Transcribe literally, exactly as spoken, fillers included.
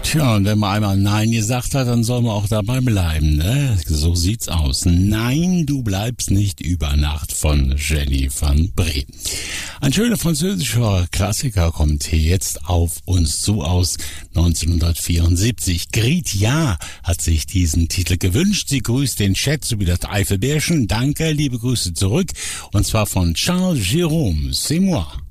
Tja, und wenn man einmal Nein gesagt hat, dann soll man auch dabei bleiben, ne? So sieht's aus. Nein, du bleibst nicht über Nacht von Jenny van Bree. Ein schöner französischer Klassiker kommt hier jetzt auf uns zu aus neunzehnhundertvierundsiebzig. Gritia hat sich diesen Titel gewünscht. Sie grüßt den Chat sowie das Eifelbärchen. Danke, liebe Grüße zurück. Und zwar von Charles Jérôme. C'est moi.